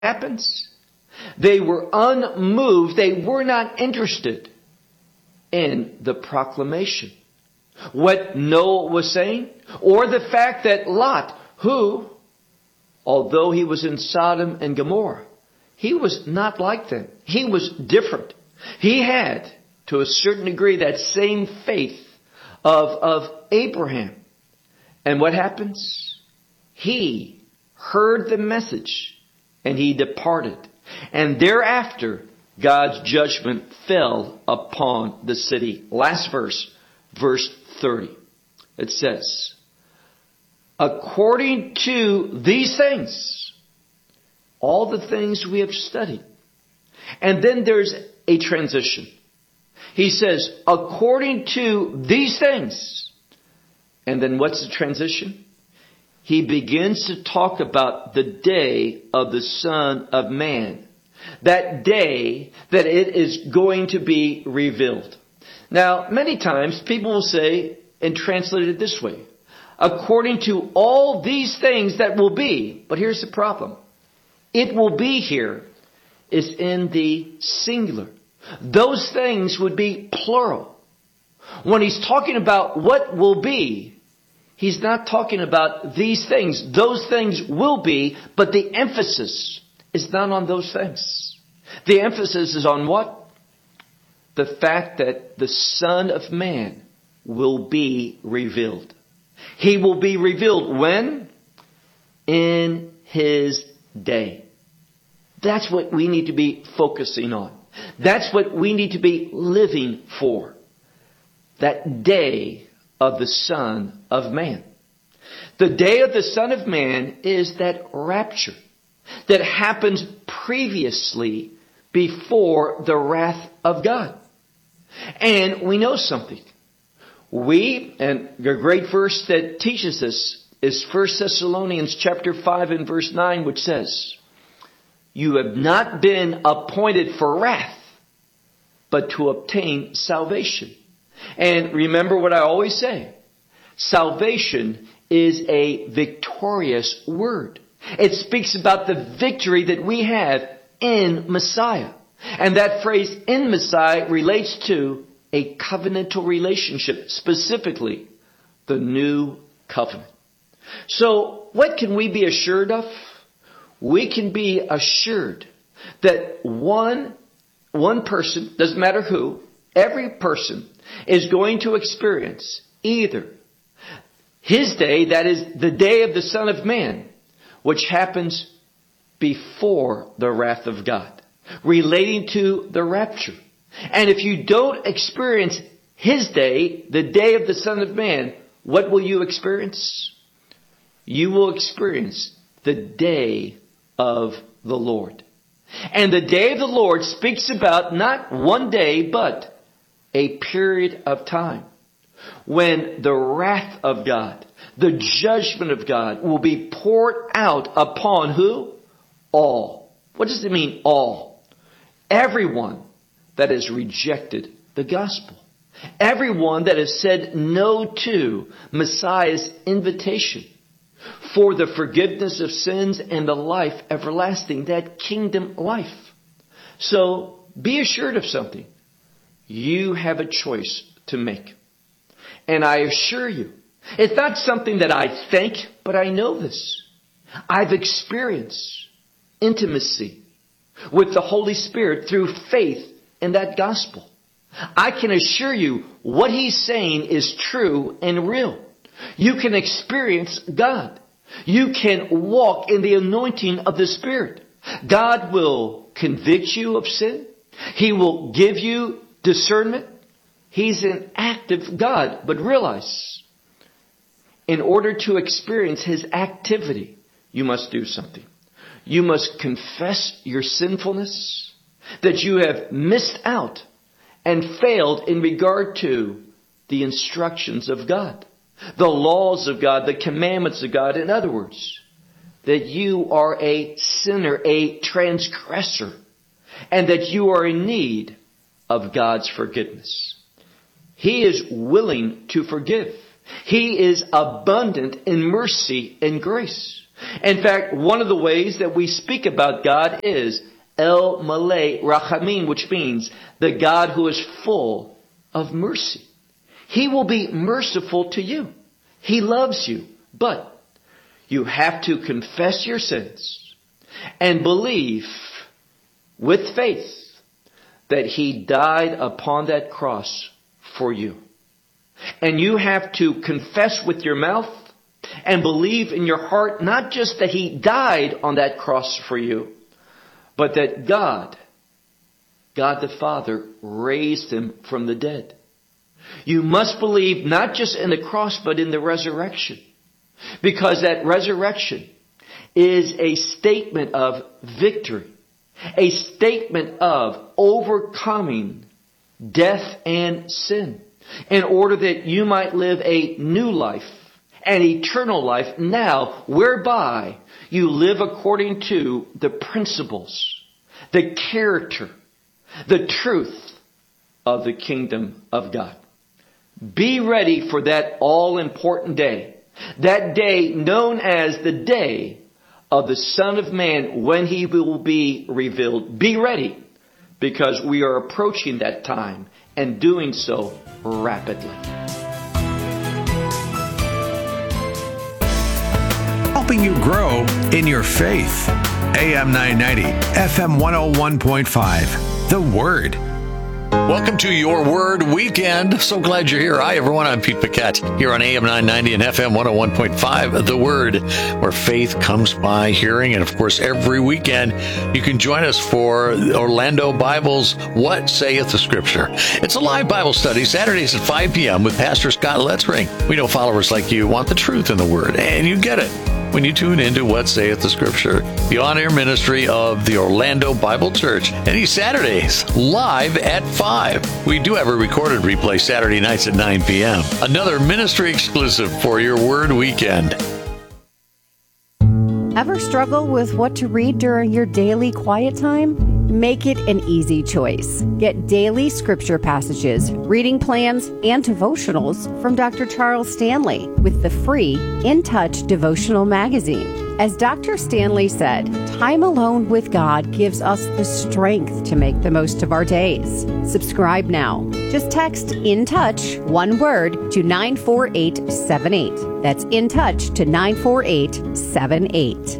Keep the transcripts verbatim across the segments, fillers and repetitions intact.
happens? They were unmoved. They were not interested in the proclamation. What Noah was saying, or the fact that Lot, who, although he was in Sodom and Gomorrah, he was not like them. He was different. He had, to a certain degree, that same faith of, of Abraham. And what happens? He heard the message and he departed. And thereafter, God's judgment fell upon the city. Last verse, verse thirty. It says, according to these things, all the things we have studied. And then there's a transition. He says, according to these things. And then what's the transition? He begins to talk about the day of the Son of Man. That day that it is going to be revealed. Now, many times people will say, and translate it this way, according to all these things that will be. But here's the problem. It will be here is in the singular. Those things would be plural. When he's talking about what will be, he's not talking about these things. Those things will be, but the emphasis is not on those things. The emphasis is on what? The fact that the Son of Man will be revealed. He will be revealed when? In His day. That's what we need to be focusing on. That's what we need to be living for. That day of the Son of Man. The day of the Son of Man is that rapture that happens previously before the wrath of God. And we know something. We, and the great verse that teaches us is First Thessalonians chapter five and verse nine, which says, you have not been appointed for wrath, but to obtain salvation. And remember what I always say. Salvation is a victorious word. It speaks about the victory that we have in Messiah. And that phrase in Messiah relates to a covenantal relationship, specifically the new covenant. So what can we be assured of? We can be assured that one, one person, doesn't matter who, every person is going to experience either His day, that is the day of the Son of Man, which happens before the wrath of God, relating to the rapture. And if you don't experience His day, the day of the Son of Man, what will you experience? You will experience the day of the Lord. And the day of the Lord speaks about not one day, but a period of time when the wrath of God, the judgment of God will be poured out upon who? All. What does it mean, all? Everyone that has rejected the gospel. Everyone that has said no to Messiah's invitation for the forgiveness of sins and the life everlasting, that kingdom life. So be assured of something. You have a choice to make. And I assure you, it's not something that I think, but I know this. I've experienced intimacy with the Holy Spirit through faith in that gospel. I can assure you what He's saying is true and real. You can experience God. You can walk in the anointing of the Spirit. God will convict you of sin. He will give you discernment. He's an active God. But realize, in order to experience His activity, you must do something. You must confess your sinfulness, that you have missed out and failed in regard to the instructions of God, the laws of God, the commandments of God. In other words, that you are a sinner, a transgressor, and that you are in need of God's forgiveness. He is willing to forgive. He is abundant in mercy and grace. In fact, one of the ways that we speak about God is El Malay Rachamim, which means the God who is full of mercy. He will be merciful to you. He loves you. But you have to confess your sins and believe with faith that He died upon that cross for you. And you have to confess with your mouth and believe in your heart not just that He died on that cross for you, but that God, God the Father, raised Him from the dead. You must believe not just in the cross, but in the resurrection. Because that resurrection is a statement of victory. A statement of overcoming death and sin. In order that you might live a new life, an eternal life now, whereby you live according to the principles, the character, the truth of the kingdom of God. Be ready for that all-important day. That day known as the day of the Son of Man when He will be revealed. Be ready, because we are approaching that time and doing so rapidly. Helping you grow in your faith. A M nine ninety, F M one oh one point five. The Word. Welcome to Your Word Weekend. So glad you're here. Hi, everyone. I'm Pete Paquette here on A M nine ninety and F M one oh one point five, The Word, where faith comes by hearing. And, of course, every weekend you can join us for Orlando Bible's What Saith the Scripture. It's a live Bible study Saturdays at five p.m. with Pastor Scott Letzring. We know followers like you want the truth in the Word, and you get it when you tune into What Saith the Scripture, the on-air ministry of the Orlando Bible Church. Any Saturdays, live at five. We do have a recorded replay Saturday nights at nine p.m. Another ministry exclusive for Your Word Weekend. Ever struggle with what to read during your daily quiet time? Make it an easy choice. Get daily scripture passages, reading plans, and devotionals from Doctor Charles Stanley with the free In Touch devotional magazine. As Doctor Stanley said, time alone with God gives us the strength to make the most of our days. Subscribe now. Just text In Touch, one word, to nine four eight seven eight. That's In Touch to nine four eight seven eight.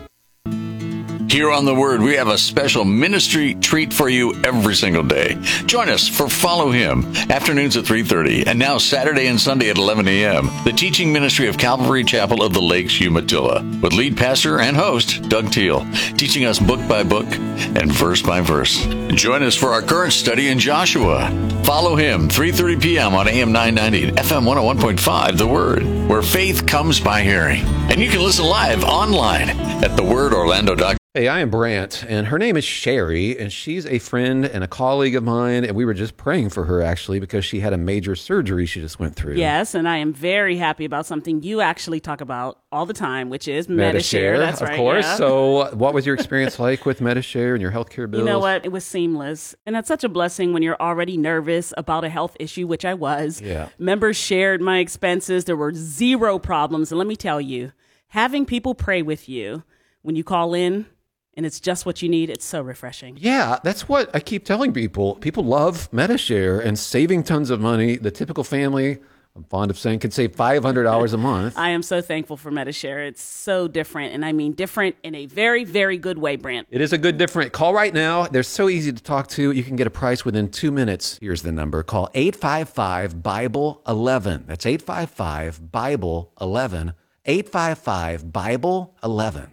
Here on The Word, we have a special ministry treat for you every single day. Join us for Follow Him, afternoons at three thirty, and now Saturday and Sunday at eleven a.m., the teaching ministry of Calvary Chapel of the Lakes, Umatilla, with lead pastor and host, Doug Teal, teaching us book by book and verse by verse. Join us for our current study in Joshua. Follow Him, three thirty p.m. on A M nine ninety and F M one oh one point five, The Word, where faith comes by hearing. And you can listen live online at the word orlando dot com. Hey, I am Brant, and her name is Sherry, and she's a friend and a colleague of mine, and we were just praying for her, actually, because she had a major surgery she just went through. Yes, and I am very happy about something you actually talk about all the time, which is Medi-Share. That's right, of course. Yeah. So what was your experience like with Medi-Share and your healthcare bills? You know what? It was seamless, and that's such a blessing when you're already nervous about a health issue, which I was. Yeah. Members shared my expenses. There were zero problems, and let me tell you, having people pray with you when you call in, and it's just what you need, it's so refreshing. Yeah, that's what I keep telling people. People love Medi-Share and saving tons of money. The typical family, I'm fond of saying, can save five hundred dollars a month. I am so thankful for Medi-Share. It's so different, and I mean different in a very, very good way, Brant. It is a good different. Call right now. They're so easy to talk to. You can get a price within two minutes. Here's the number. Call eight five five, Bible eleven. That's eight five five, Bible eleven. eight five five, Bible eleven.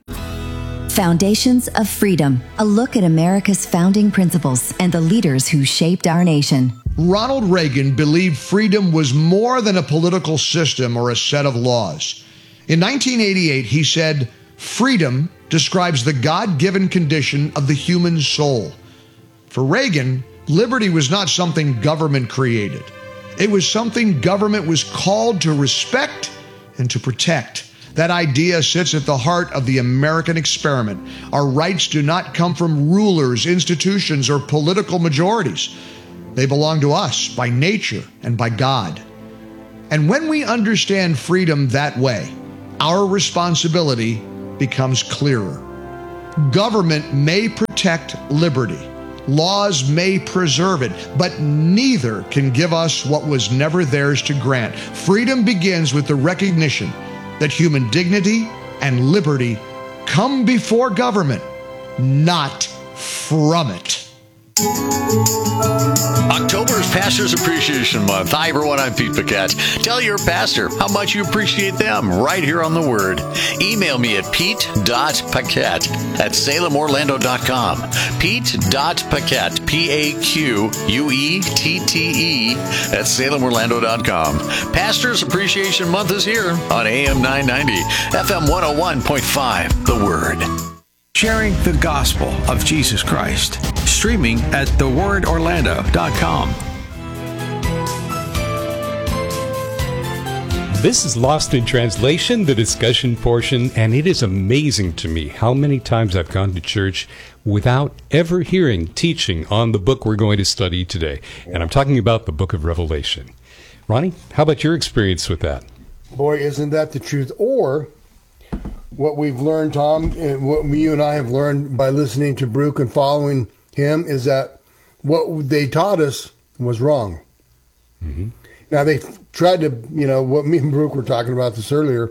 Foundations of Freedom, a look at America's founding principles and the leaders who shaped our nation. Ronald Reagan believed freedom was more than a political system or a set of laws. In nineteen eighty-eight, he said, "Freedom describes the God-given condition of the human soul." For Reagan, liberty was not something government created. It was something government was called to respect and to protect. That idea sits at the heart of the American experiment. Our rights do not come from rulers, institutions, or political majorities. They belong to us by nature and by God. And when we understand freedom that way, our responsibility becomes clearer. Government may protect liberty. Laws may preserve it, but neither can give us what was never theirs to grant. Freedom begins with the recognition that human dignity and liberty come before government, not from it. October is Pastor's Appreciation Month. Hi, everyone. I'm Pete Paquette. Tell your pastor how much you appreciate them right here on The Word. Email me at pete dot paquette at salem orlando dot com. pete dot paquette, P A Q U E T T E, at salem orlando dot com. Pastor's Appreciation Month is here on A M nine ninety, F M one oh one point five, The Word. Sharing the gospel of Jesus Christ. Streaming at the word orlando dot com. This is Lost in Translation, the discussion portion, and it is amazing to me how many times I've gone to church without ever hearing teaching on the book we're going to study today. And I'm talking about the book of Revelation. Ronnie, how about your experience with that? Boy, isn't that the truth? Or what we've learned, Tom, and what you and I have learned by listening to Baruch and following him, is that what they taught us was wrong. Mm-hmm. Now, they tried to, you know, what me and Baruch were talking about this earlier,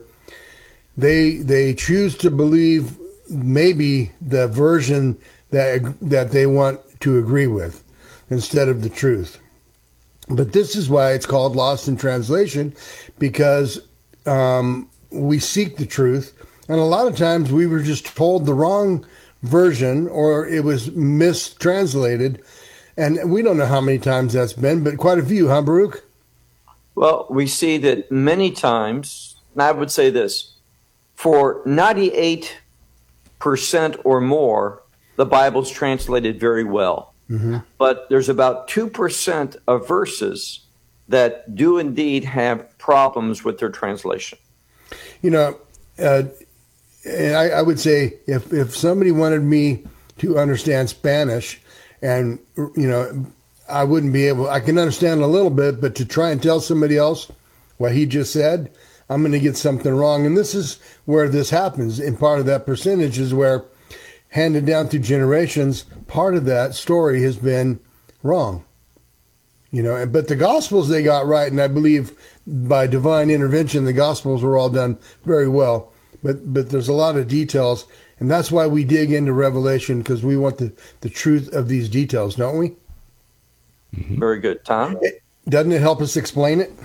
they they choose to believe maybe the version that that they want to agree with instead of the truth. But this is why it's called Lost in Translation, because um, we seek the truth, and a lot of times we were just told the wrong version, or it was mistranslated, and we don't know how many times that's been, but quite a few, huh, Baruch? Well, we see that many times, and I would say this, for ninety-eight percent or more, the Bible's translated very well. Mm-hmm. But there's about two percent of verses that do indeed have problems with their translation. You know, uh, and I, I would say if, if somebody wanted me to understand Spanish, and, you know, I wouldn't be able, I can understand a little bit, but to try and tell somebody else what he just said, I'm going to get something wrong. And this is where this happens. And part of that percentage is where, handed down through generations, part of that story has been wrong. You know, but the Gospels they got right, and I believe by divine intervention, the Gospels were all done very well. But but there's a lot of details, and that's why we dig into Revelation, because we want the, the truth of these details, don't we? Mm-hmm. Very good. Tom? Doesn't it help us explain it?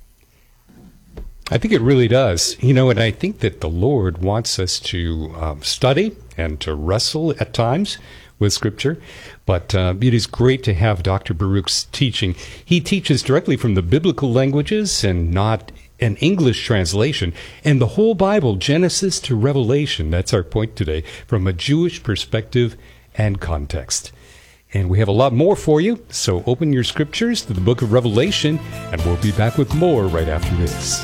I think it really does. You know, and I think that the Lord wants us to um, study and to wrestle at times with Scripture. But uh, it is great to have Doctor Baruch's teaching. He teaches directly from the biblical languages and not an English translation. And the whole Bible, Genesis to Revelation, that's our point today, from a Jewish perspective and context. And we have a lot more for you, so open your Scriptures to the book of Revelation, and we'll be back with more right after this.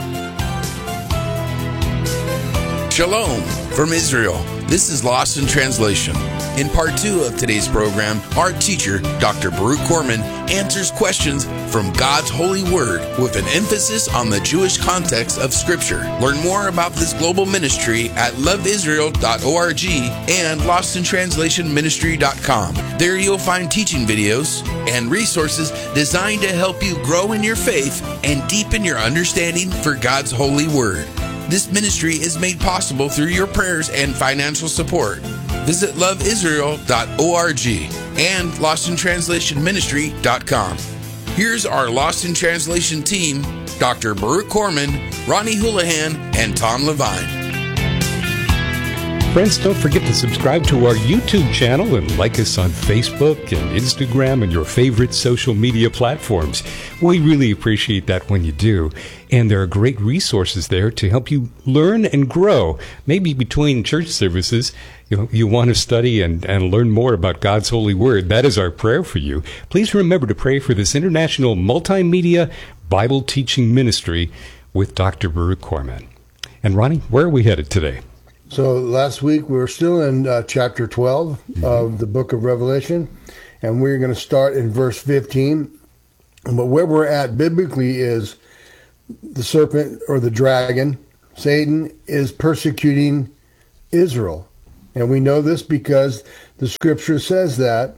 Shalom from Israel. This is Lost in Translation. In part two of today's program, our teacher, Doctor Baruch Korman, answers questions from God's holy word with an emphasis on the Jewish context of Scripture. Learn more about this global ministry at love israel dot org and lost in translation ministry dot com. There you'll find teaching videos and resources designed to help you grow in your faith and deepen your understanding for God's holy word. This ministry is made possible through your prayers and financial support. Visit love israel dot org and lost in translation ministry dot com. Here's our Lost in Translation team, Doctor Baruch Korman, Ronnie Houlihan, and Tom Levine. Friends, don't forget to subscribe to our YouTube channel and like us on Facebook and Instagram and your favorite social media platforms. We really appreciate that when you do. And there are great resources there to help you learn and grow. Maybe between church services, you, you want to study and, and learn more about God's holy word. That is our prayer for you. Please remember to pray for this international multimedia Bible teaching ministry with Doctor Baruch Korman. And Ronnie, where are we headed today? So last week we were still in uh, chapter twelve mm-hmm. of the book of Revelation, and we're going to start in verse fifteen. But where we're at biblically is the serpent or the dragon, Satan, is persecuting Israel. And we know this because the scripture says that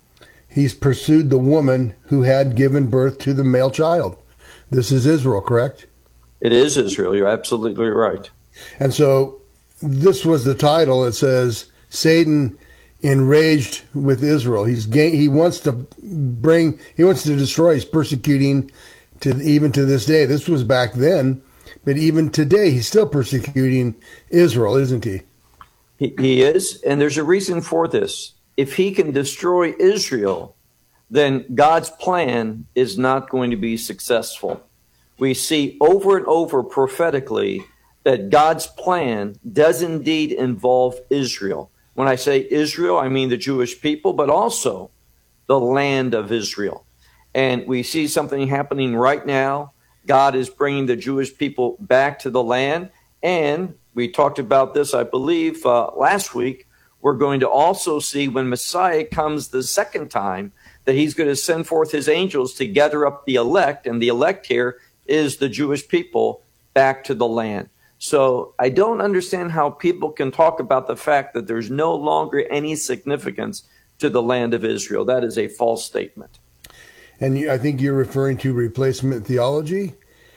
he's pursued the woman who had given birth to the male child. This is Israel, correct? It is Israel. You're absolutely right. And so this was the title. It says, Satan enraged with Israel. He's ga- he wants to bring, he wants to destroy. He's persecuting to even to this day. This was back then, but even today, he's still persecuting Israel, isn't he? He, he is, and there's a reason for this. If he can destroy Israel, then God's plan is not going to be successful. We see over and over prophetically that God's plan does indeed involve Israel. When I say Israel, I mean the Jewish people, but also the land of Israel. And we see something happening right now. God is bringing the Jewish people back to the land. And we talked about this, I believe, uh, last week. We're going to also see when Messiah comes the second time that he's going to send forth his angels to gather up the elect. And the elect here is the Jewish people back to the land. So I don't understand how people can talk about the fact that there's no longer any significance to the land of Israel. That is a false statement. And you, I think you're referring to replacement theology,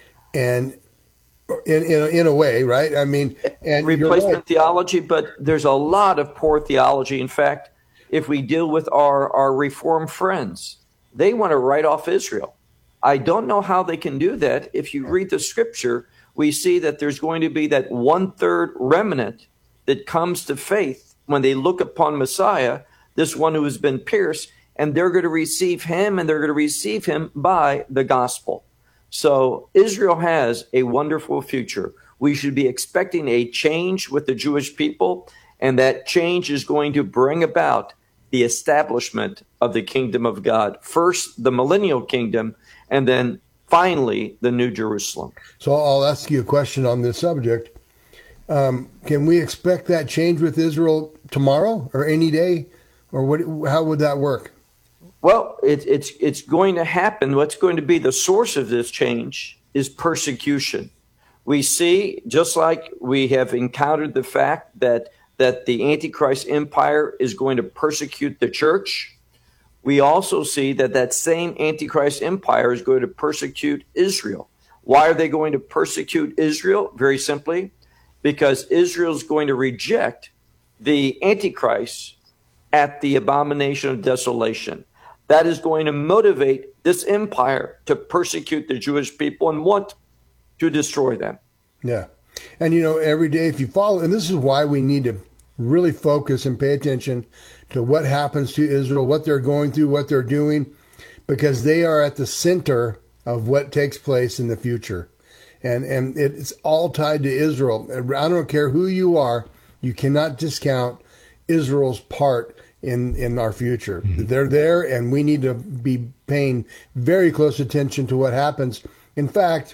and in in a, in a way, right? I mean, and replacement right. theology, but there's a lot of poor theology. In fact, if we deal with our, our Reformed friends, they want to write off Israel. I don't know how they can do that. If you read the scripture, we see that there's going to be that one-third remnant that comes to faith when they look upon Messiah, this one who has been pierced, and they're going to receive him, and they're going to receive him by the gospel. So Israel has a wonderful future. We should be expecting a change with the Jewish people, and that change is going to bring about the establishment of the kingdom of God. First, the millennial kingdom, and then finally, the New Jerusalem. So I'll ask you a question on this subject. Um, can we expect that change with Israel tomorrow or any day? Or what? How would that work? Well, it, it's it's going to happen. What's going to be the source of this change is persecution. We see, just like we have encountered the fact that, that the Antichrist empire is going to persecute the church, we also see that that same Antichrist empire is going to persecute Israel. Why are they going to persecute Israel? Very simply, because Israel is going to reject the Antichrist at the abomination of desolation. That is going to motivate this empire to persecute the Jewish people and want to destroy them. Yeah. And, you know, every day if you follow, and this is why we need to really focus and pay attention to what happens to Israel, what they're going through, what they're doing, because they are at the center of what takes place in the future. And and it's all tied to Israel. I don't care who you are, you cannot discount Israel's part in, in our future. Mm-hmm. They're there, and we need to be paying very close attention to what happens. In fact,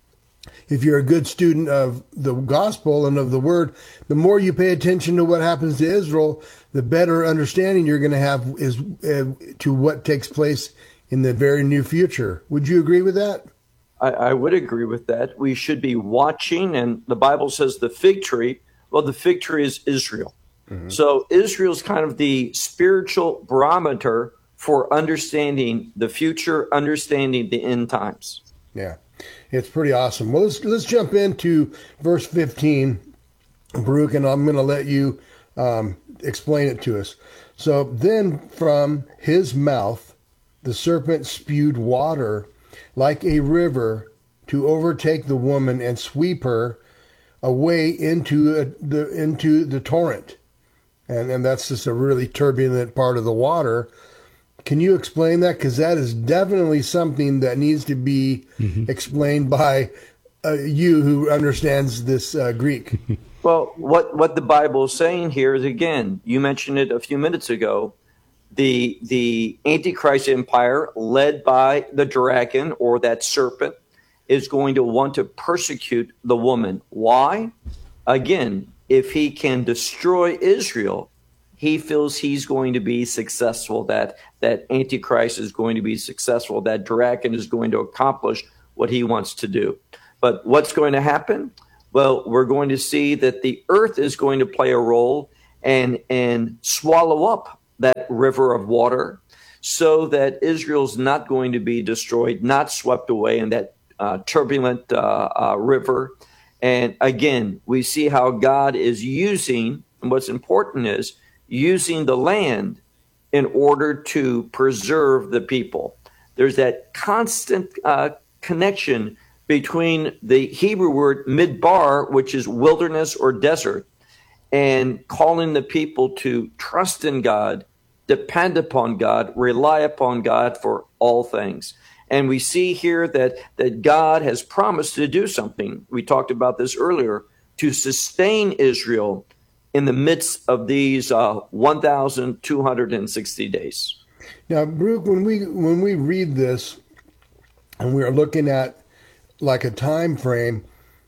if you're a good student of the gospel and of the word, the more you pay attention to what happens to Israel, the better understanding you're going to have is uh, to what takes place in the very near future. Would you agree with that? I, I would agree with that. We should be watching, and the Bible says the fig tree, well, the fig tree is Israel. Mm-hmm. So Israel's kind of the spiritual barometer for understanding the future, understanding the end times. Yeah. It's pretty awesome. Well, let's let's jump into verse fifteen, Baruch, and I'm going to let you um, explain it to us. So then from his mouth the serpent spewed water like a river to overtake the woman and sweep her away into a, the into the torrent. And, and that's just a really turbulent part of the water. Can you explain that? Because that is definitely something that needs to be mm-hmm. explained by uh, you who understands this uh, Greek. Well, what, what the Bible is saying here is, again, you mentioned it a few minutes ago, the, the Antichrist empire led by the dragon or that serpent is going to want to persecute the woman. Why? Again, if he can destroy Israel, he feels he's going to be successful, that that Antichrist is going to be successful, that dragon is going to accomplish what he wants to do. But what's going to happen? Well, we're going to see that the earth is going to play a role and and swallow up that river of water, so that Israel's not going to be destroyed, not swept away in that uh, turbulent uh, uh, river. And again, we see how God is using, and what's important is using the land in order to preserve the people. There's that constant uh, connection between the Hebrew word midbar, which is wilderness or desert, and calling the people to trust in God, depend upon God, rely upon God for all things. And we see here that, that God has promised to do something. We talked about this earlier, to sustain Israel in the midst of these uh, one thousand two hundred sixty days. Now, Baruch, when we when we read this and we are looking at like a time frame,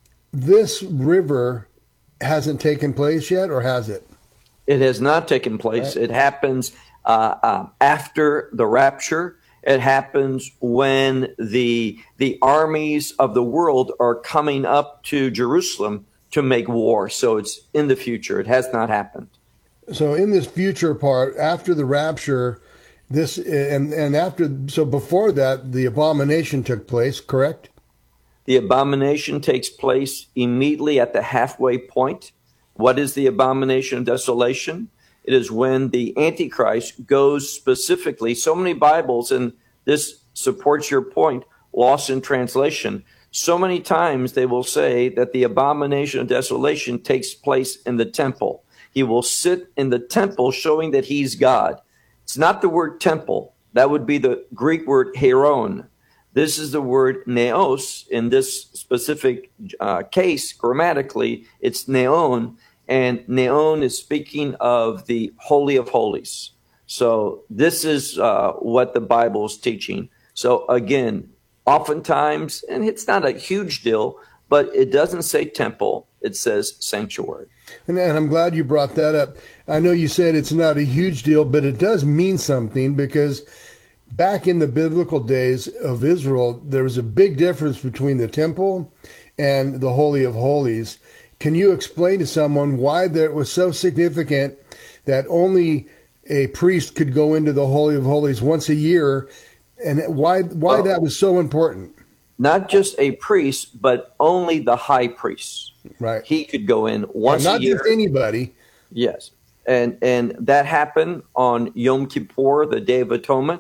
this river hasn't taken place yet, or has it? It has not taken place. Right. It happens uh, uh, after the rapture. It happens when the the armies of the world are coming up to Jerusalem to make war. So it's in the future. It has not happened. So in this future part, after the rapture, this and and after so before that, the abomination took place, correct? The abomination takes place immediately at the halfway point. What is the abomination of desolation? It is when the Antichrist goes specifically, so many Bibles, and this supports your point, lost in translation. So many times they will say that the abomination of desolation takes place in the temple. He will sit in the temple showing that he's God. It's not the word temple. That would be the Greek word heron. This is the word neos. In this specific uh, case, grammatically, it's neon. And neon is speaking of the Holy of Holies. So this is uh, what the Bible is teaching. So again, oftentimes, and it's not a huge deal, but it doesn't say temple. It says sanctuary. And, and I'm glad you brought that up. I know you said it's not a huge deal, but it does mean something, because back in the biblical days of Israel, there was a big difference between the temple and the Holy of Holies. Can you explain to someone why that was so significant that only a priest could go into the Holy of Holies once a year, and why why well, that was so important? Not just a priest, but only the high priest. Right. He could go in once yeah, not a year. Not just anybody. Yes. And and that happened on Yom Kippur, the Day of Atonement.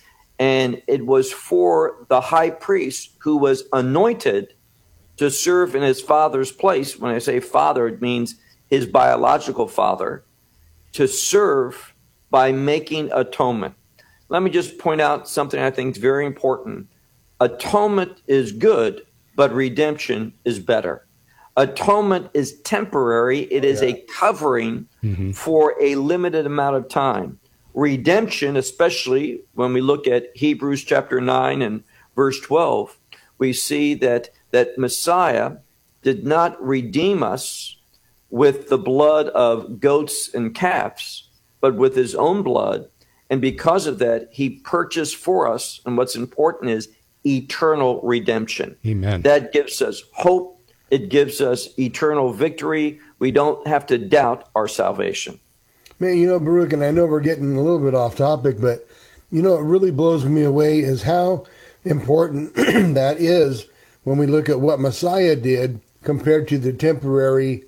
And it was for the high priest who was anointed to serve in his father's place. When I say father, it means his biological father, to serve by making atonement. Let me just point out something I think is very important. Atonement is good, but redemption is better. Atonement is temporary. It is yeah. a covering mm-hmm. for a limited amount of time. Redemption, especially when we look at Hebrews chapter nine and verse twelve, we see that that Messiah did not redeem us with the blood of goats and calves, but with his own blood. And because of that, he purchased for us, and what's important is eternal redemption. Amen. That gives us hope. It gives us eternal victory. We don't have to doubt our salvation. Man, you know, Baruch, and I know we're getting a little bit off topic, but, you know, it really blows me away is how important that is when we look at what Messiah did compared to the temporary,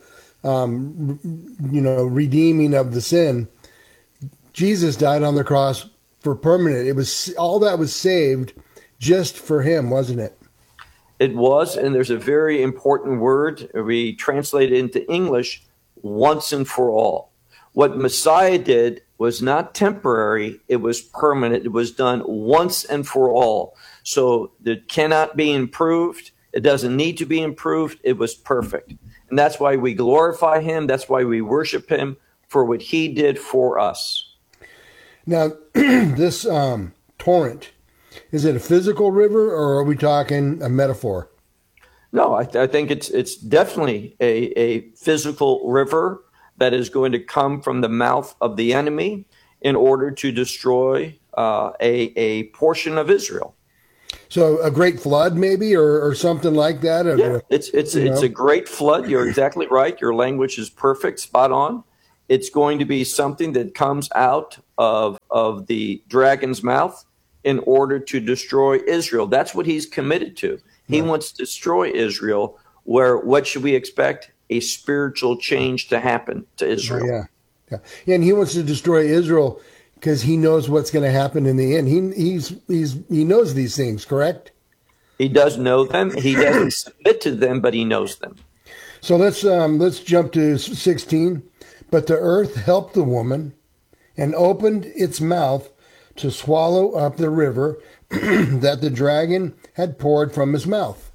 um, you know, redeeming of the sin. Jesus died on the cross for permanent. It was all that was saved just for him, wasn't it? It was, and there's a very important word we translate it into English, once and for all. What Messiah did was not temporary, it was permanent. It was done once and for all. So it cannot be improved. It doesn't need to be improved. It was perfect. And that's why we glorify him. That's why we worship him for what he did for us. Now, this um, torrent, is it a physical river, or are we talking a metaphor? No, I, th- I think it's it's definitely a, a physical river that is going to come from the mouth of the enemy in order to destroy uh, a, a portion of Israel. So a great flood, maybe, or, or something like that. Or, yeah, it's it's it's know. a great flood. You're exactly right. Your language is perfect, spot on. It's going to be something that comes out of of the dragon's mouth in order to destroy Israel. That's what he's committed to. He right. wants to destroy Israel. Where what should we expect? A spiritual change to happen to Israel. Oh, yeah. yeah, yeah, and he wants to destroy Israel because he knows what's going to happen in the end. He he's he's he knows these things, correct? He does know them. He doesn't submit to them, but he knows them. So let's um, let's jump to sixteen. But the earth helped the woman, and opened its mouth to swallow up the river that the dragon had poured from his mouth.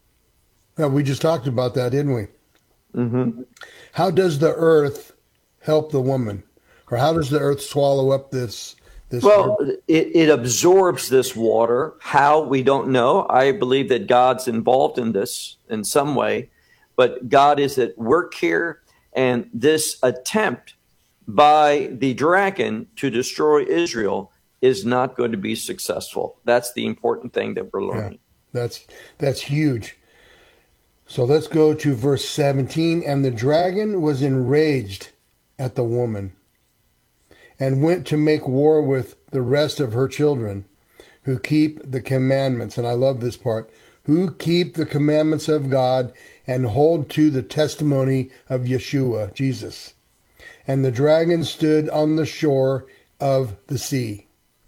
Now, we just talked about that, didn't we? Mm-hmm. How does the earth help the woman? Or how does the earth swallow up this? this well, it, it absorbs this water. How, we don't know. I believe that God's involved in this in some way. But God is at work here. And this attempt by the dragon to destroy Israel is not going to be successful. That's the important thing that we're learning. Yeah, that's that's huge. So let's go to verse seventeen. And the dragon was enraged at the woman and went to make war with the rest of her children who keep the commandments. And I love this part. Who keep the commandments of God and hold to the testimony of Yeshua, Jesus. And the dragon stood on the shore of the sea.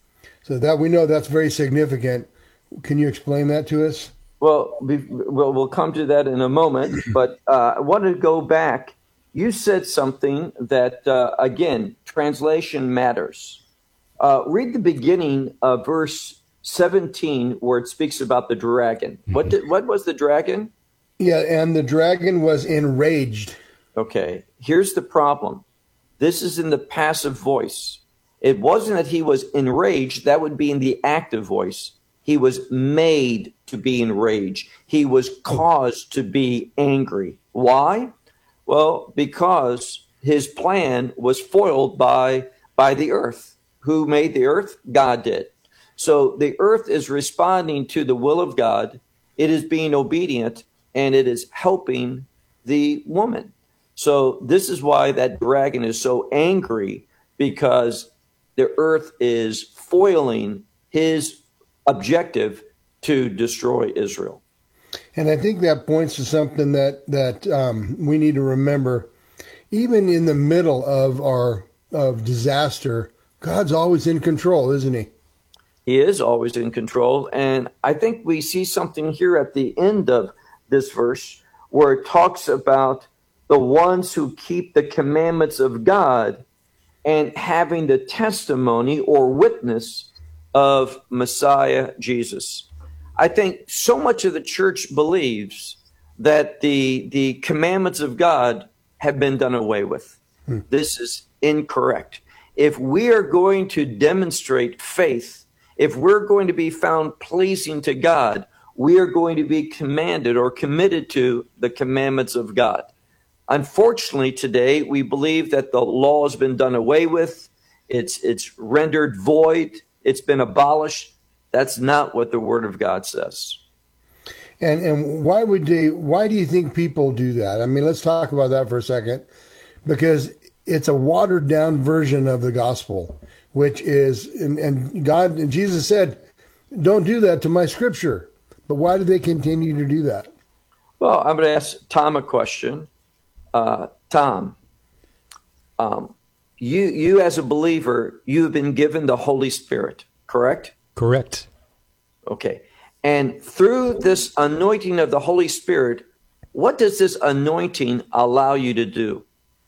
So that we know that's very significant. Can you explain that to us? Well, we'll, we'll come to that in a moment, but uh, I want to go back. You said something that, uh, again, translation matters. Uh, read the beginning of verse seventeen where it speaks about the dragon. What did, what was the dragon? Yeah, and the dragon was enraged. Okay, here's the problem. This is in the passive voice. It wasn't that he was enraged. That would be in the active voice. He was made to be enraged. He was caused to be angry. Why? Well, because his plan was foiled by, by the earth. Who made the earth? God did. So the earth is responding to the will of God. It is being obedient, and it is helping the woman. So this is why that dragon is so angry, because the earth is foiling his objective to destroy Israel. And I think that points to something that, that um, we need to remember. Even in the middle of our of disaster, God's always in control, isn't he? He is always in control. And I think we see something here at the end of this verse where it talks about the ones who keep the commandments of God and having the testimony or witness of Messiah Jesus. I think so much of the church believes that the, the commandments of God have been done away with. Hmm. This is incorrect. If we are going to demonstrate faith, if we're going to be found pleasing to God, we are going to be commanded or committed to the commandments of God. Unfortunately, today, we believe that the law has been done away with. It's, it's rendered void. It's been abolished. That's not what the Word of God says. And and why would they? Why do you think people do that? I mean, let's talk about that for a second, because it's a watered down version of the gospel, which is and, and God and Jesus said, "Don't do that to my scripture." But why do they continue to do that? Well, I'm going to ask Tom a question. Uh, Tom, um, you you as a believer, you have been given the Holy Spirit, correct? Correct. Okay. And through this anointing of the Holy Spirit, what does this anointing allow you to do?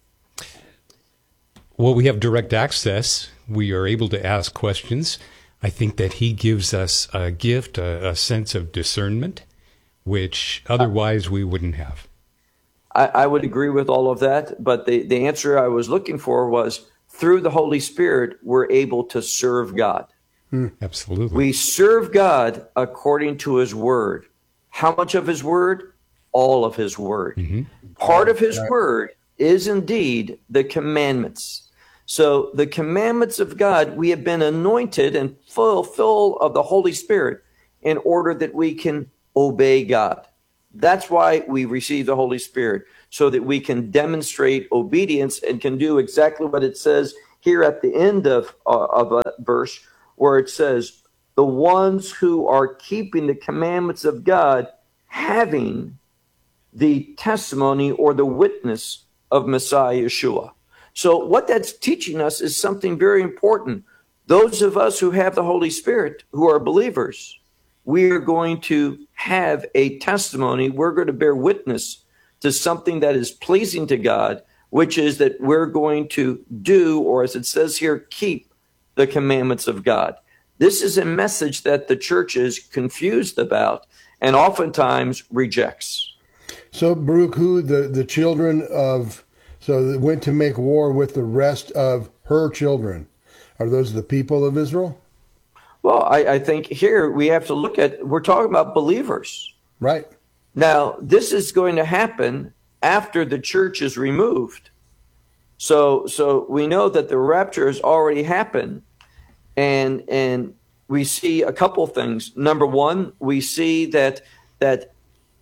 Well, we have direct access. We are able to ask questions. I think that he gives us a gift, a, a sense of discernment, which otherwise we wouldn't have. I, I would agree with all of that, but the, the answer I was looking for was through the Holy Spirit, we're able to serve God. Hmm. Absolutely. We serve God according to his word. How much of his word? All of his word. Mm-hmm. Part of his word is indeed the commandments. So the commandments of God, we have been anointed and full, full of the Holy Spirit. in order that we can obey God. That's why we receive the Holy Spirit, so that we can demonstrate obedience and can do exactly what it says here at the end of, uh, of a verse, where it says, the ones who are keeping the commandments of God, having the testimony or the witness of Messiah Yeshua. So what that's teaching us is something very important. Those of us who have the Holy Spirit, who are believers, we are going to have a testimony. We're going to bear witness to something that is pleasing to God, which is that we're going to do, or as it says here, keep the commandments of God. This is a message that the church is confused about and oftentimes rejects. So, Baruch, who the, the children of, so they went to make war with the rest of her children, are those the people of Israel? Well, I, I think here we have to look at, we're talking about believers. Right. Now, this is going to happen after the church is removed. So so we know that the rapture has already happened. And and we see a couple things. Number one, we see that that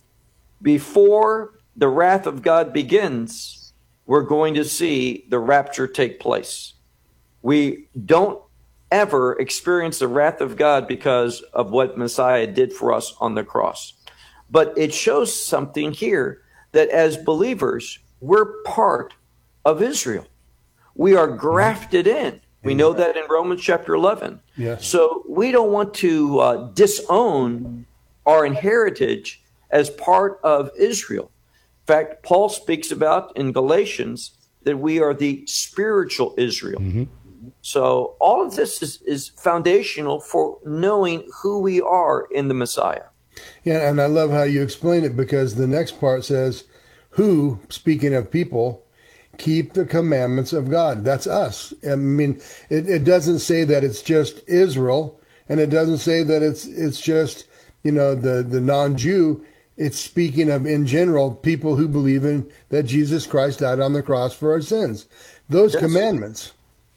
before the wrath of God begins, we're going to see the rapture take place. We don't ever experience the wrath of God because of what Messiah did for us on the cross. But it shows something here, that as believers, we're part of Israel. We are grafted in. We know that in Romans chapter eleven. Yes. So we don't want to uh, disown our heritage as part of Israel. In fact, Paul speaks about in Galatians that we are the spiritual Israel. Mm-hmm. So all of this is, is foundational for knowing who we are in the Messiah. Yeah, and I love how you explain it, because the next part says, who, speaking of people, keep the commandments of God. That's us. I mean, it, it doesn't say that it's just Israel, and it doesn't say that it's it's just, you know, the, the non-Jew. It's speaking of, in general, people who believe in that Jesus Christ died on the cross for our sins. Those Yes. commandments.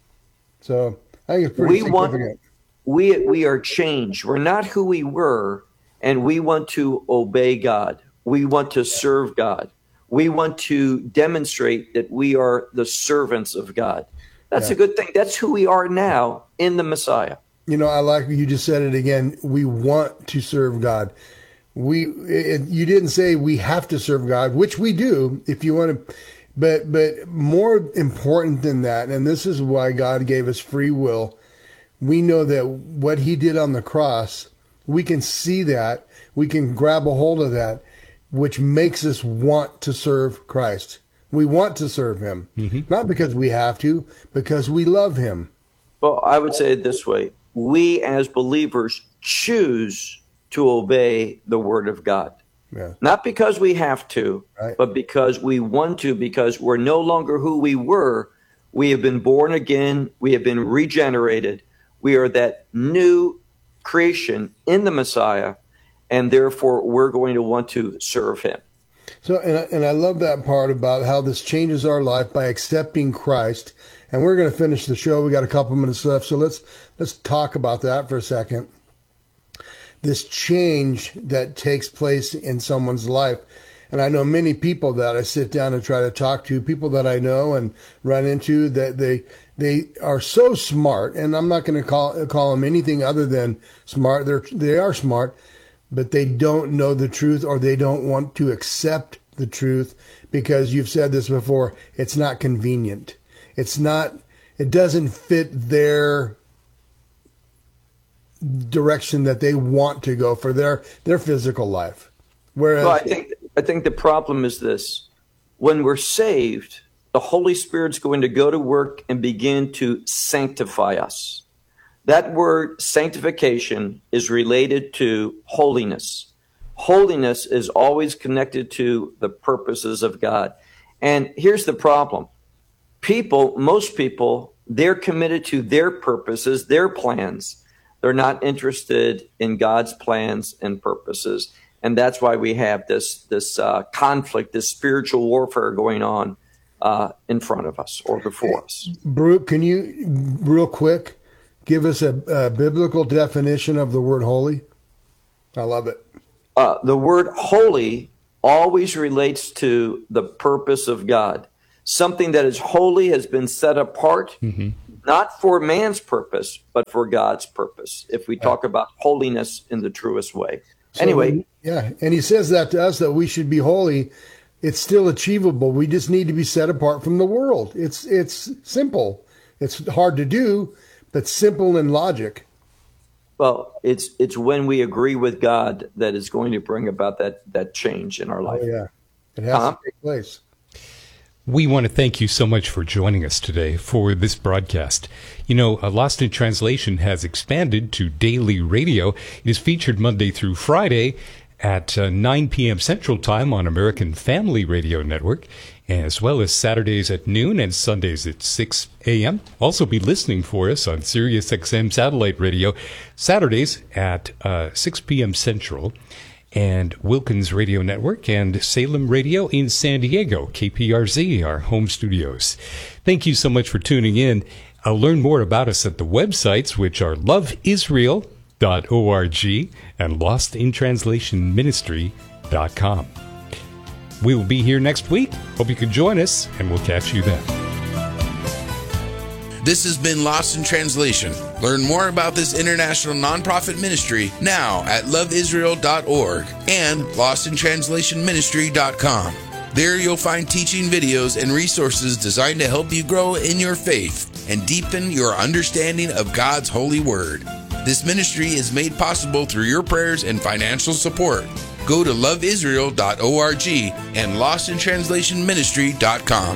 So I think it's pretty We significant. want, we, we are changed. We're not who we were, and we want to obey God. We want to serve God. We want to demonstrate that we are the servants of God. That's Yeah. a good thing. That's who we are now in the Messiah. You know, I like you just said it again. We want to serve God. We it, you didn't say we have to serve God, which we do if you want to, but but more important than that, and this is why God gave us free will. We know that what He did on the cross, we can see that, we can grab a hold of that, which makes us want to serve Christ. We want to serve Him, Mm-hmm. not because we have to, because we love Him. Well, I would say it this way. We as believers choose to obey the word of God. Yeah. Not because we have to, Right. but because we want to, because we're no longer who we were. We have been born again. We have been regenerated. We are that new creation in the Messiah, and therefore we're going to want to serve Him. So, and I, and I love that part about how this changes our life by accepting Christ. And we're going to finish the show. We got a couple minutes left, so let's let's talk about that for a second. This change that takes place in someone's life. And I know many people that I sit down and try to talk to, people that I know and run into, that they they are so smart, and I'm not going to call call them anything other than smart. They're they are smart, but they don't know the truth, or they don't want to accept the truth, because you've said this before, it's not convenient. It's not, it doesn't fit their direction that they want to go for their, their physical life. Whereas, Well, I think I think the problem is this. When we're saved, the Holy Spirit's going to go to work and begin to sanctify us. That word sanctification is related to holiness. Holiness is always connected to the purposes of God. And here's the problem. People, most people, they're committed to their purposes, their plans. They're not interested in God's plans and purposes. And that's why we have this, this uh, conflict, this spiritual warfare going on uh, in front of us or before us. Baruch, can you, real quick, give us a, a biblical definition of the word holy? I love it. Uh, the word holy always relates to the purpose of God. Something that is holy has been set apart, mm-hmm. not for man's purpose, but for God's purpose, if we talk about holiness in the truest way. So, anyway. Yeah, and he says that to us, that we should be holy. It's still achievable. We just need to be set apart from the world. It's it's simple. It's hard to do, but simple in logic. Well, it's it's when we agree with God that is going to bring about that, that change in our life. Oh, yeah. It has uh-huh. to take place. We want to thank you so much for joining us today for this broadcast. You know, uh, Lost in Translation has expanded to daily radio. It is featured Monday through Friday at uh, nine p.m. Central Time on American Family Radio Network, as well as Saturdays at noon and Sundays at six a.m. Also be listening for us on Sirius X M Satellite Radio, Saturdays at uh, six p.m. Central, and Wilkins Radio Network and Salem Radio in San Diego, K P R Z, our home studios. Thank you so much for tuning in. Uh, learn more about us at the websites, which are love israel dot org and lost in translation ministry dot com. We will be here next week. Hope you can join us, and we'll catch you then. This has been Lost in Translation. Learn more about this international nonprofit ministry now at love israel dot org and lost in translation ministry dot com. There you'll find teaching videos and resources designed to help you grow in your faith and deepen your understanding of God's holy word. This ministry is made possible through your prayers and financial support. Go to love israel dot org and lost in translation ministry dot com.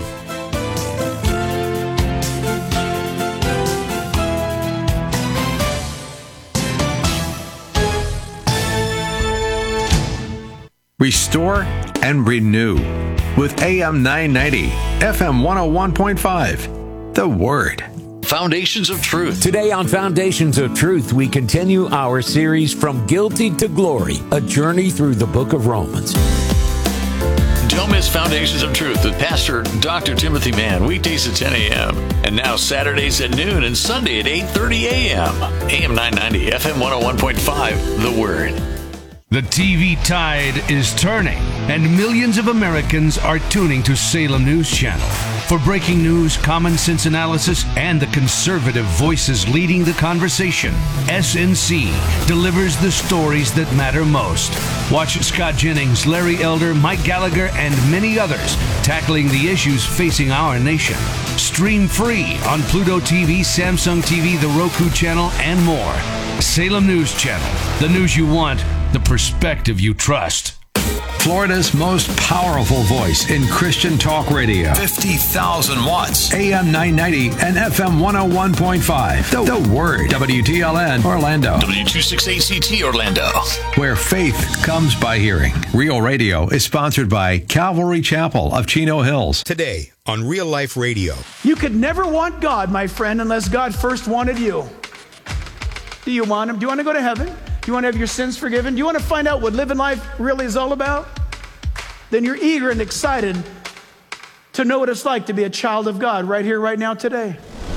Restore and renew with A M nine ninety, F M one oh one point five. The Word. Foundations of Truth. Today on Foundations of Truth, we continue our series From Guilty to Glory, a journey through the book of Romans. Don't miss Foundations of Truth with Pastor Doctor Timothy Mann, weekdays at ten a.m. and now Saturdays at noon and Sunday at eight thirty a.m. A M nine ninety, F M one oh one point five, The Word. The T V tide is turning, and millions of Americans are tuning to Salem News Channel. For breaking news, common sense analysis, and the conservative voices leading the conversation, S N C delivers the stories that matter most. Watch Scott Jennings, Larry Elder, Mike Gallagher, and many others tackling the issues facing our nation. Stream free on Pluto T V, Samsung T V, the Roku channel, and more. Salem News Channel, the news you want, the perspective you trust. Florida's most powerful voice in Christian talk radio. fifty thousand watts. A M nine ninety and F M one oh one point five. The, the Word. W T L N Orlando. W twenty-six A C T Orlando. Where faith comes by hearing. Real Radio is sponsored by Calvary Chapel of Chino Hills. Today on Real Life Radio. You could never want God, my friend, unless God first wanted you. Do you want him? Do you want to go to heaven? Do you want to have your sins forgiven? Do you want to find out what living life really is all about? Then you're eager and excited to know what it's like to be a child of God right here, right now, today.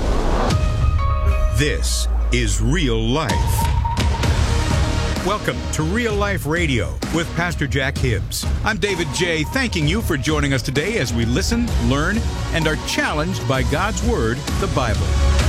This is Real Life. Welcome to Real Life Radio with Pastor Jack Hibbs. I'm David J., thanking you for joining us today as we listen, learn, and are challenged by God's Word, the Bible.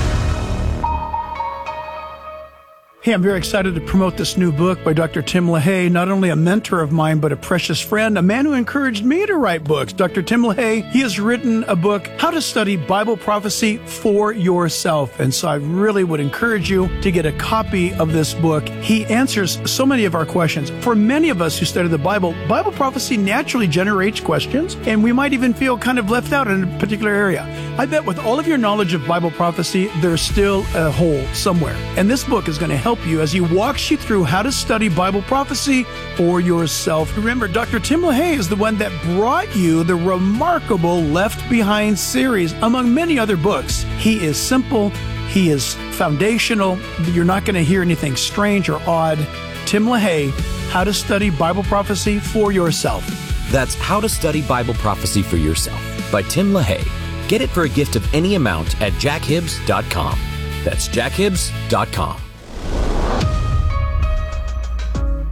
Hey, I'm very excited to promote this new book by Doctor Tim LaHaye, not only a mentor of mine, but a precious friend, a man who encouraged me to write books. Doctor Tim LaHaye, he has written a book, How to Study Bible Prophecy for Yourself. And so I really would encourage you to get a copy of this book. He answers so many of our questions. For many of us who study the Bible, Bible prophecy naturally generates questions, and we might even feel kind of left out in a particular area. I bet with all of your knowledge of Bible prophecy, there's still a hole somewhere. And this book is going to help you as he walks you through how to study Bible prophecy for yourself. Remember, Doctor Tim LaHaye is the one that brought you the remarkable Left Behind series, among many other books. He is simple. He is foundational. You're not going to hear anything strange or odd. Tim LaHaye, How to Study Bible Prophecy for Yourself. That's How to Study Bible Prophecy for Yourself by Tim LaHaye. Get it for a gift of any amount at jack hibbs dot com. That's jack hibbs dot com.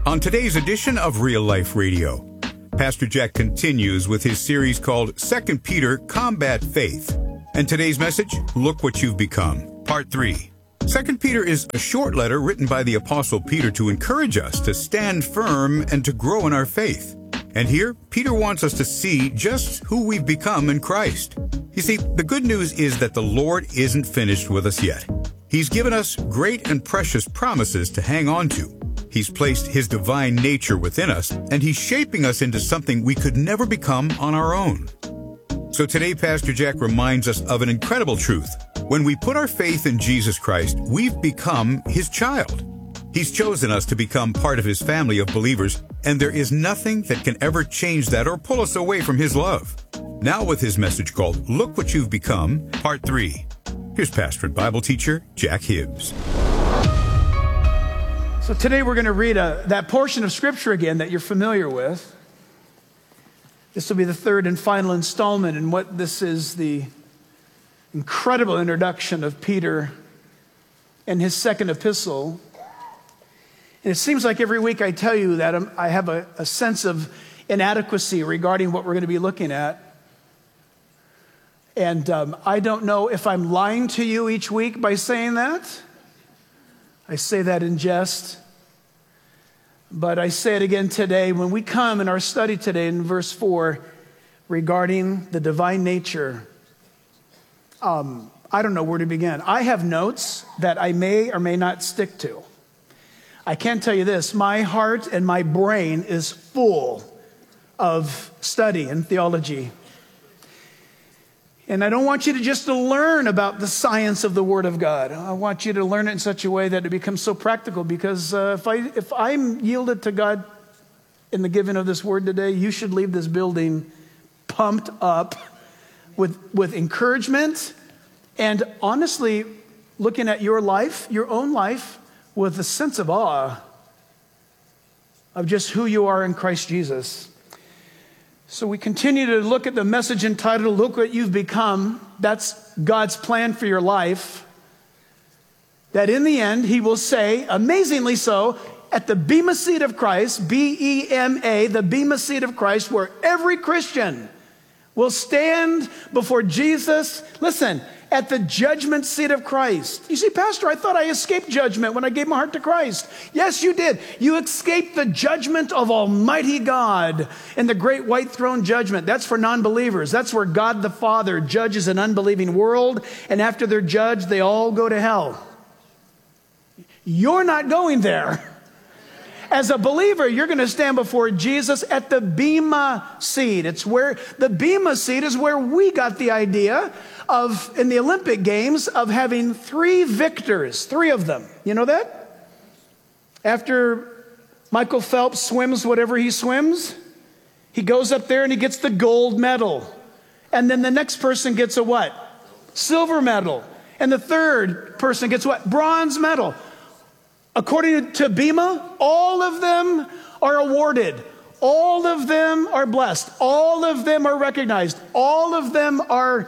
On today's edition of Real Life Radio, Pastor Jack continues with his series called Second Peter Combat Faith. And today's message, Look What You've Become, Part three. Second Peter is a short letter written by the Apostle Peter to encourage us to stand firm and to grow in our faith. And here, Peter wants us to see just who we've become in Christ. You see, the good news is that the Lord isn't finished with us yet. He's given us great and precious promises to hang on to. He's placed His divine nature within us, and He's shaping us into something we could never become on our own. So today, Pastor Jack reminds us of an incredible truth. When we put our faith in Jesus Christ, we've become His child. He's chosen us to become part of His family of believers, and there is nothing that can ever change that or pull us away from His love. Now with his message called Look What You've Become, Part three. Here's pastor and Bible teacher Jack Hibbs. So today we're going to read a, that portion of Scripture again that you're familiar with. This will be the third and final installment in what this is the incredible introduction of Peter and his second epistle. And it seems like every week I tell you that I'm, I have a, a sense of inadequacy regarding what we're going to be looking at. And um, I don't know if I'm lying to you each week by saying that. I say that in jest. But I say it again today. When we come in our study today in verse four regarding the divine nature, um, I don't know where to begin. I have notes that I may or may not stick to. I can tell you this, my heart and my brain is full of study and theology. And I don't want you to just to learn about the science of the Word of God. I want you to learn it in such a way that it becomes so practical, because uh, if, I, if I'm yielded to God in the giving of this Word today, you should leave this building pumped up with, with encouragement and honestly looking at your life, your own life, with a sense of awe of just who you are in Christ Jesus. So we continue to look at the message entitled, Look What You've Become. That's God's plan for your life. That in the end, He will say, amazingly so, at the Bema seat of Christ, B E M A, the Bema seat of Christ, where every Christian will stand before Jesus. Listen, at the judgment seat of Christ. You see, Pastor, I thought I escaped judgment when I gave my heart to Christ. Yes, you did. You escaped the judgment of Almighty God in the great white throne judgment. That's for non-believers. That's where God the Father judges an unbelieving world, and after they're judged, they all go to hell. You're not going there. As a believer, you're going to stand before Jesus at the Bema seat. It's where the Bema seat is where we got the idea of, in the Olympic Games, of having three victors, three of them. You know that? After Michael Phelps swims whatever he swims, he goes up there and he gets the gold medal. And then the next person gets a what? Silver medal. And the third person gets what? Bronze medal. According to Bema, all of them are awarded. All of them are blessed. All of them are recognized. All of them are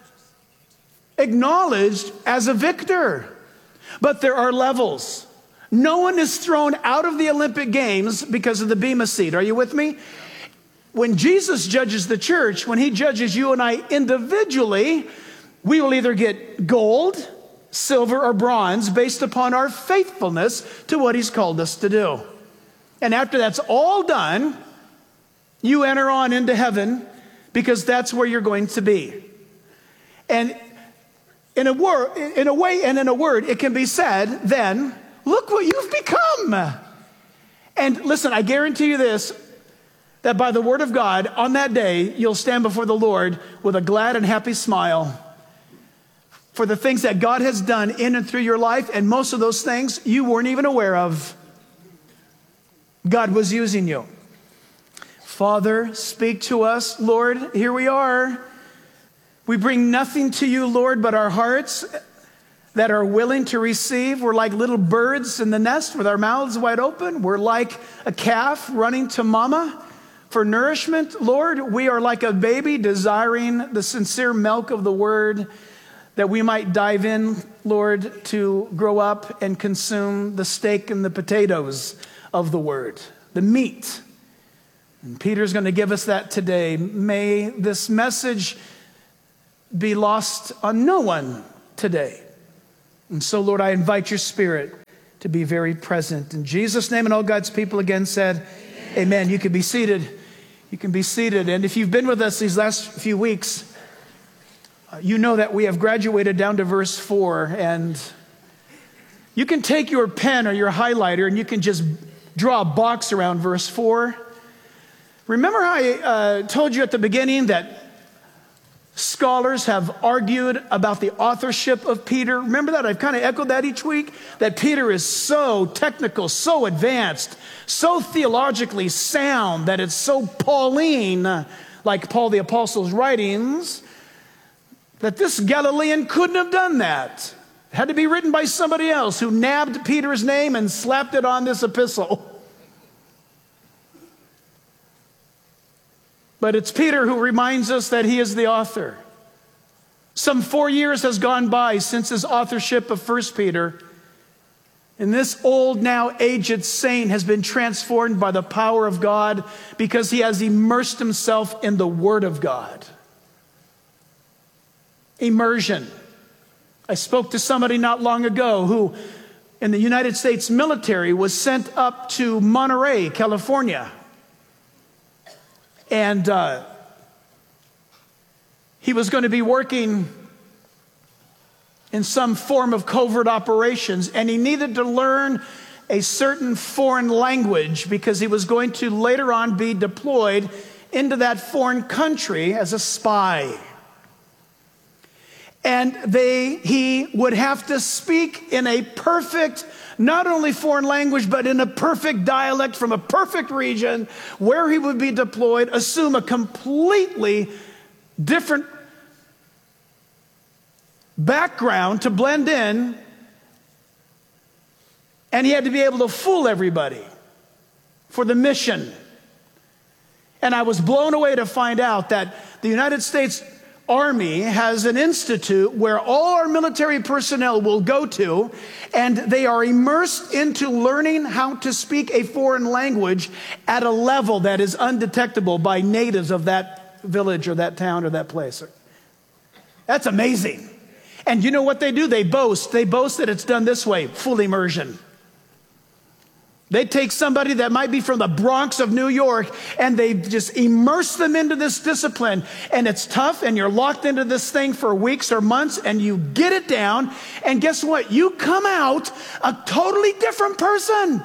acknowledged as a victor. But there are levels. No one is thrown out of the Olympic Games because of the Bema seat. Are you with me? When Jesus judges the church, when He judges you and I individually, we will either get gold, silver, or bronze based upon our faithfulness to what He's called us to do. And after that's all done, you enter on into heaven, because that's where you're going to be. And in a word, in a way and in a word, it can be said then, look what you've become. And listen, I guarantee you this, that by the word of God, on that day, you'll stand before the Lord with a glad and happy smile for the things that God has done in and through your life, and most of those things you weren't even aware of. God was using you. Father, speak to us, Lord. Here we are. We bring nothing to you, Lord, but our hearts that are willing to receive. We're like little birds in the nest with our mouths wide open. We're like a calf running to mama for nourishment. Lord, we are like a baby desiring the sincere milk of the word. that we might dive in, Lord, to grow up and consume the steak and the potatoes of the Word, the meat. And Peter's going to give us that today. May this message be lost on no one today. And so, Lord, I invite your Spirit to be very present. In Jesus' name, and all God's people again said, amen. Amen. You can be seated. You can be seated. And if you've been with us these last few weeks, uh, you know that we have graduated down to verse four. And you can take your pen or your highlighter and you can just draw a box around verse four. Remember how I uh, told you at the beginning that scholars have argued about the authorship of Peter? Remember that? I've kind of echoed that each week, that Peter is so technical, so advanced, so theologically sound, that it's so Pauline, like Paul the Apostle's writings, that this Galilean couldn't have done that. It had to be written by somebody else who nabbed Peter's name and slapped it on this epistle. But it's Peter who reminds us that he is the author. Some four years has gone by since his authorship of First Peter. And this old, now aged saint has been transformed by the power of God because he has immersed himself in the Word of God. Immersion. I spoke to somebody not long ago who, in the United States military, was sent up to Monterey, California. And uh, he was going to be working in some form of covert operations, and he needed to learn a certain foreign language because he was going to later on be deployed into that foreign country as a spy. And they, he would have to speak in a perfect, not only foreign language, but in a perfect dialect from a perfect region where he would be deployed, assume a completely different background to blend in, and he had to be able to fool everybody for the mission. And I was blown away to find out that the United States Army has an institute where all our military personnel will go to, and they are immersed into learning how to speak a foreign language at a level that is undetectable by natives of that village or that town or that place. That's amazing. And you know what they do? They boast. They boast that it's done this way, full immersion. They take somebody that might be from the Bronx of New York and they just immerse them into this discipline. And it's tough and you're locked into this thing for weeks or months and you get it down. And guess what? You come out a totally different person.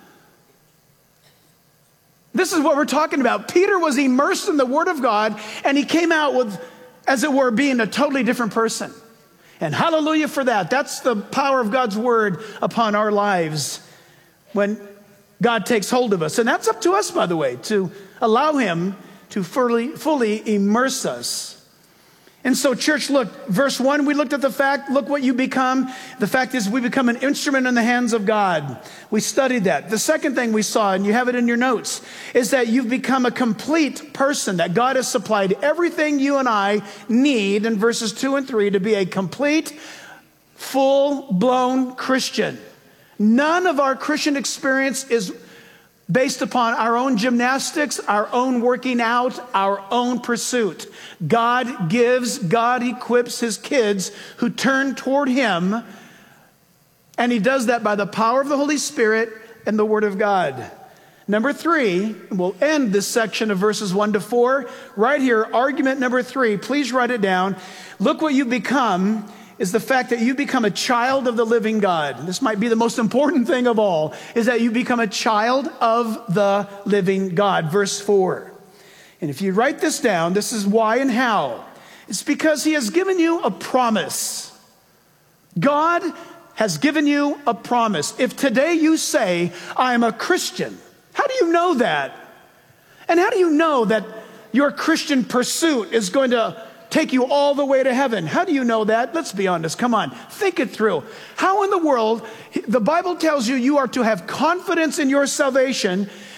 This is what we're talking about. Peter was immersed in the Word of God and he came out with, as it were, being a totally different person. And hallelujah for that. That's the power of God's Word upon our lives when God takes hold of us. And that's up to us, by the way, to allow him to fully, fully immerse us. And so, church, look, verse one, we looked at the fact, look what you become. The fact is we become an instrument in the hands of God. We studied that. The second thing we saw, and you have it in your notes, is that you've become a complete person, that God has supplied everything you and I need in verses two and three to be a complete, full-blown Christian. None of our Christian experience is based upon our own gymnastics, our own working out, our own pursuit. God gives, God equips his kids who turn toward him, and he does that by the power of the Holy Spirit and the Word of God. Number three, we'll end this section of verses one to four. Right here, argument number three, please write it down. Look what you become is the fact that you become a child of the living God. This might be the most important thing of all, is that you become a child of the living God. Verse four. And if you write this down, this is why and how. It's because he has given you a promise. God has given you a promise. If today you say, I am a Christian, how do you know that? And how do you know that your Christian pursuit is going to take you all the way to heaven? How do you know that? Let's be honest. Come on. Think it through. How in the world, the Bible tells you you are to have confidence in your salvation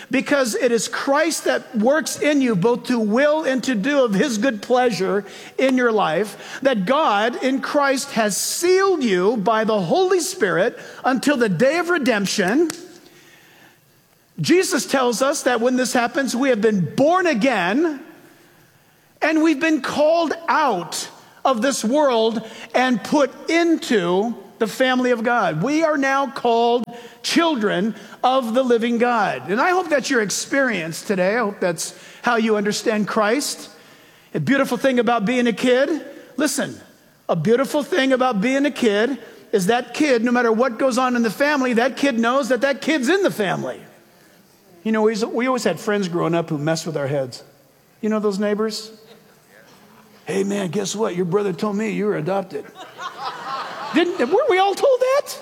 because it is Christ that works in you both to will and to do of his good pleasure in your life, that God in Christ has sealed you by the Holy Spirit until the day of redemption. Jesus tells us that when this happens, we have been born again and we've been called out of this world and put into the family of God. We are now called children of the living God. And I hope that's your experience today. I hope that's how you understand Christ. A beautiful thing about being a kid, listen, a beautiful thing about being a kid is that kid, no matter what goes on in the family, that kid knows that that kid's in the family. You know, we we always had friends growing up who messed with our heads. You know those neighbors? Hey man, guess what? Your brother told me you were adopted. Didn't, weren't we all told that?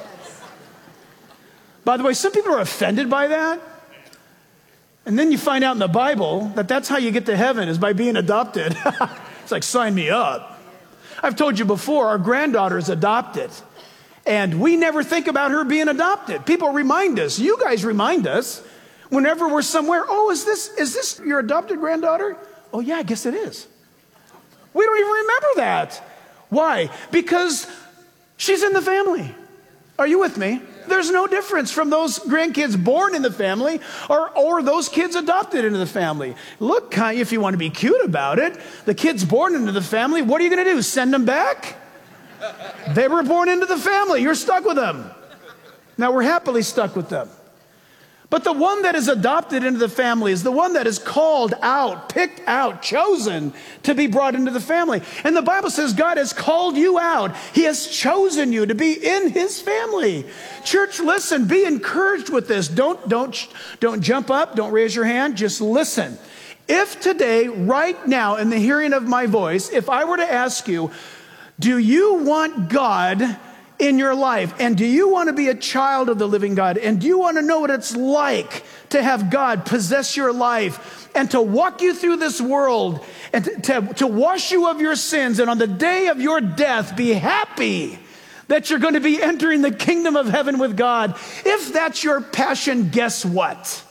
By the way, some people are offended by that. And then you find out in the Bible that that's how you get to heaven, is by being adopted. It's like, sign me up. I've told you before, our granddaughter is adopted. And we never think about her being adopted. People remind us. You guys remind us whenever we're somewhere. Oh, is this, is this your adopted granddaughter? Oh, yeah, I guess it is. We don't even remember that. Why? Because she's in the family. Are you with me? There's no difference from those grandkids born in the family or, or those kids adopted into the family. Look, if you want to be cute about it, the kids born into the family, what are you going to do? Send them back? They were born into the family. You're stuck with them. Now we're happily stuck with them. But the one that is adopted into the family is the one that is called out, picked out, chosen to be brought into the family. And the Bible says God has called you out. He has chosen you to be in his family. Church, listen, be encouraged with this. Don't, don't, don't jump up. Don't raise your hand. Just listen. If today, right now, in the hearing of my voice, if I were to ask you, do you want God in your life? And do you want to be a child of the living God? And do you want to know what it's like to have God possess your life and to walk you through this world and to, to, to wash you of your sins, and on the day of your death be happy that you're going to be entering the kingdom of heaven with God? If that's your passion, guess what?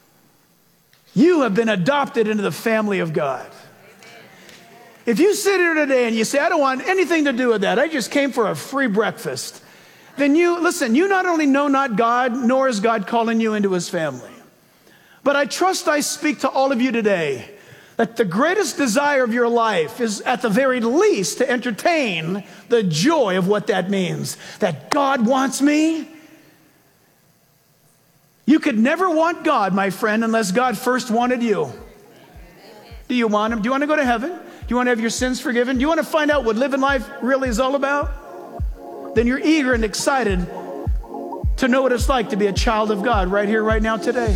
You have been adopted into the family of God. If you sit here today and you say, I don't want anything to do with that, I just came for a free breakfast, then you, listen, you not only know not God, nor is God calling you into his family. But I trust I speak to all of you today that the greatest desire of your life is at the very least to entertain the joy of what that means. That God wants me. You could never want God, my friend, unless God first wanted you. Do you want him? Do you want to go to heaven? Do you want to have your sins forgiven? Do you want to find out what living life really is all about? Then you're eager and excited to know what it's like to be a child of God right here, right now, today.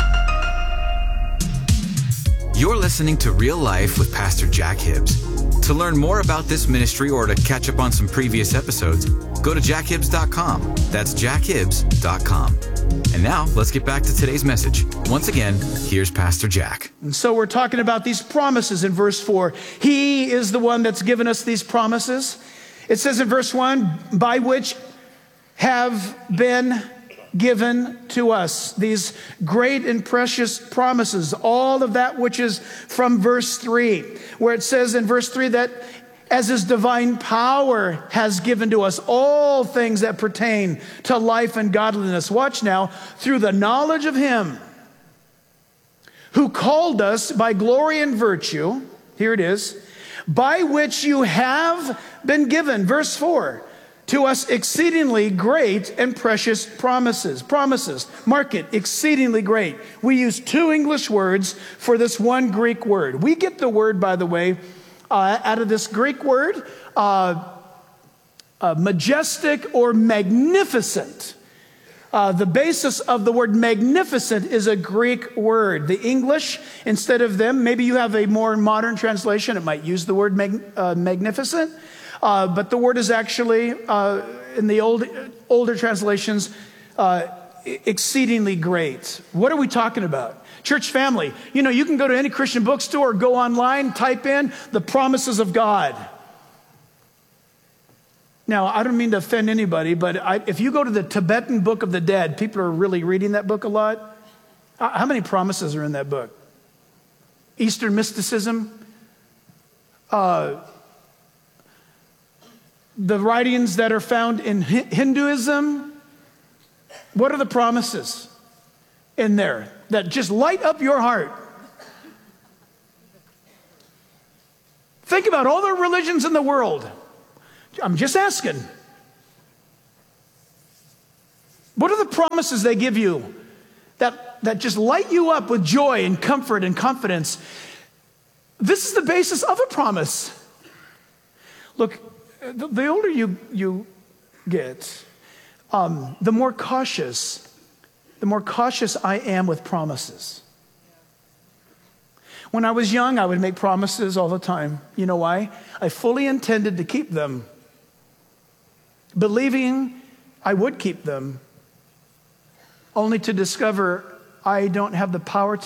You're listening to Real Life with Pastor Jack Hibbs. To learn more about this ministry or to catch up on some previous episodes, go to jack hibbs dot com. That's jack hibbs dot com. And now, let's get back to today's message. Once again, here's Pastor Jack. And so we're talking about these promises in verse four. He is the one that's given us these promises. It says in verse one, by which have been given to us these great and precious promises. All of that which is from verse three, where it says in verse three that as his divine power has given to us all things that pertain to life and godliness. Watch now, through the knowledge of him who called us by glory and virtue, here it is, by which you have been given, verse four, to us exceedingly great and precious promises. Promises, mark it, exceedingly great. We use two English words for this one Greek word. We get the word, by the way, Uh, out of this Greek word, uh, uh, majestic or magnificent. Uh, the basis of the word magnificent is a Greek word. The English, instead of them, maybe you have a more modern translation, it might use the word mag- uh, magnificent, uh, but the word is actually, uh, in the old, older translations, uh, exceedingly great. What are we talking about? Church family, you know, you can go to any Christian bookstore, go online, type in the promises of God. Now, I don't mean to offend anybody, but I, if you go to the Tibetan Book of the Dead, people are really reading that book a lot. How many promises are in that book? Eastern mysticism, uh, the writings that are found in Hinduism. What are the promises in there that just light up your heart? Think about all the religions in the world. I'm just asking. What are the promises they give you that, that just light you up with joy and comfort and confidence? This is the basis of a promise. Look, the, the older you, you get, um, the more cautious, the more cautious I am with promises. When I was young, I would make promises all the time. You know why? I fully intended to keep them, believing I would keep them, only to discover I don't have the power to